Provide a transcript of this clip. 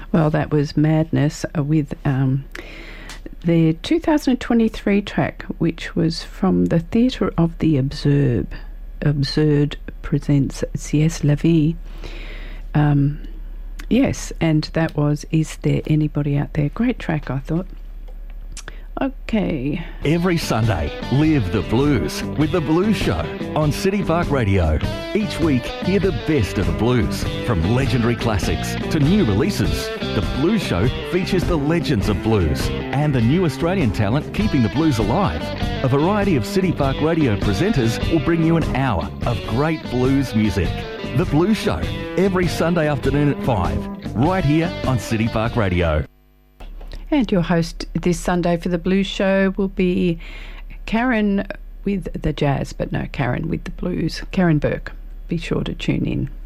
Well, that was Madness with their 2023 track, which was from the Theatre of the Absurd. Absurd presents Sieste la Vie. Yes, and that was Is There Anybody Out There? Great track, I thought. Okay. Every Sunday, live the blues with The Blues Show on City Park Radio. Each week, hear the best of the blues, from legendary classics to new releases. The Blues Show features the legends of blues and the new Australian talent keeping the blues alive. A variety of City Park Radio presenters will bring you an hour of great blues music. The Blues Show, every Sunday afternoon at 5, right here on City Park Radio. And your host this Sunday for the Blues Show will be Karen with the jazz, but no, Karen with the blues. Karen Burke. Be sure to tune in.